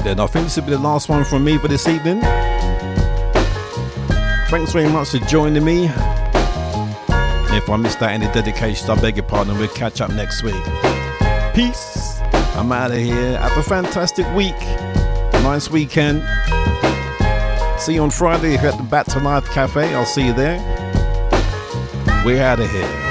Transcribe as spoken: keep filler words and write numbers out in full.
then. I think this will be the last one from me for this evening. Thanks very much for joining me. And if I missed out any dedications, I beg your pardon. We'll catch up next week. Peace. I'm out of here. Have a fantastic week. Nice weekend. See you on Friday at the Bat to Life Cafe. I'll see you there. We're out of here.